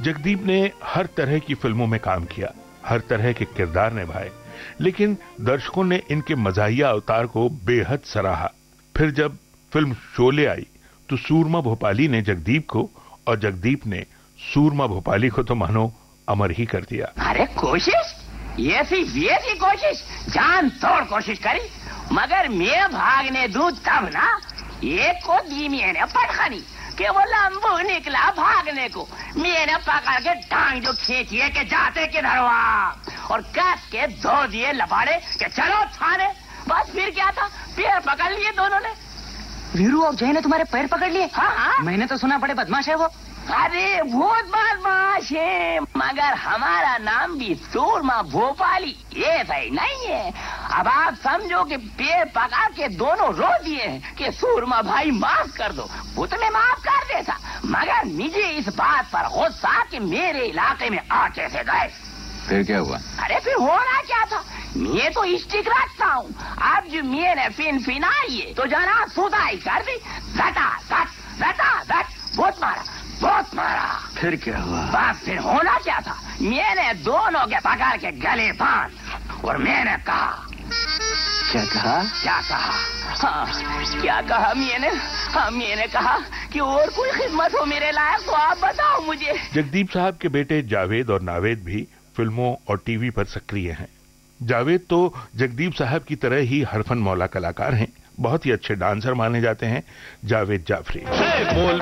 जगदीप ने हर तरह की फिल्मों में काम किया, हर तरह के किरदार निभाए, लेकिन दर्शकों ने इनके मजाहिया अवतार को बेहद सराहा। फिर जब फिल्म शोले आई तो सूरमा भोपाली ने जगदीप को और जगदीप ने सूरमा भोपाली को तो मानो अमर ही कर दिया। अरे कोशिश, ये कोशिश, जान तोड़ कोशिश करी, मगर मैं भागने दूं तब ना। एक को दी मैंने पटखनी कि वो लंबू निकला भागने को, मैंने पकड़ के टांग जो खींची है कि जाते किधर वहाँ, और कस के दो दिए लबाड़े कि चलो थाने। बस फिर क्या था, पैर पकड़ लिए दोनों ने। वीरू और जय ने तुम्हारे पैर पकड़ लिए? हाँ। मैंने तो सुना बड़े बदमाश है वो। अरे बहुत बदमाश है, मगर हमारा नाम भी सूरमा भोपाली ये सही नहीं है। अब आप समझो कि पैर पकड़ के दोनों रो दिए हैं कि सूरमा भाई माफ कर दो, वो तो मैं माफ कर देता, मगर मुझे इस बात पर गुस्सा कि मेरे इलाके में आ कैसे गए। फिर क्या हुआ? अरे फिर होना क्या था, मैं तो स्टिक रखता हूँ, अब जो मैंने फिनाई है तो जना सुधाई कर दी, बहुत मारा। फिर क्या हुआ? बस फिर होना क्या था, मैंने दोनों के पकड़ के गले बांध और मैंने कहा। क्या कहा? क्या कहा मैंने कहा कि और कोई खिदमत हो मेरे लायक तो आप बताओ मुझे। जगदीप साहब के बेटे जावेद और नावेद भी फिल्मों और टीवी पर सक्रिय हैं। जावेद तो जगदीप साहब की तरह ही हरफन मौला कलाकार हैं, बहुत ही अच्छे डांसर माने जाते हैं जावेद जाफरी।